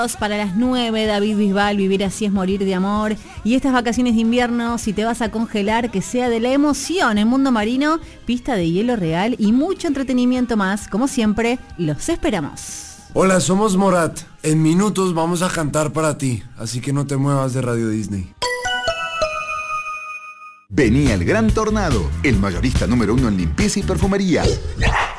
Para las 9, David Bisbal, Vivir así es morir de amor. Y estas vacaciones de invierno, si te vas a congelar, que sea de la emoción en Mundo Marino, pista de hielo real y mucho entretenimiento más. Como siempre, los esperamos. Hola, somos Morat. En minutos vamos a cantar para ti, así que no te muevas de Radio Disney. Venía el gran tornado, el mayorista número 1 en limpieza y perfumería.